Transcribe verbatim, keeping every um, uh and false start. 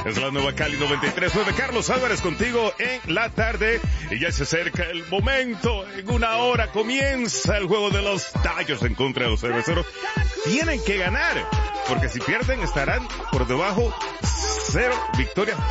Es la Nueva Cali noventa y tres punto nueve. Carlos Álvarez contigo en la tarde. Y ya se acerca el momento. En una hora comienza el juego de los Dodgers en contra de los cerveceros. Tienen que ganar, porque si pierden estarán por debajo cero victorias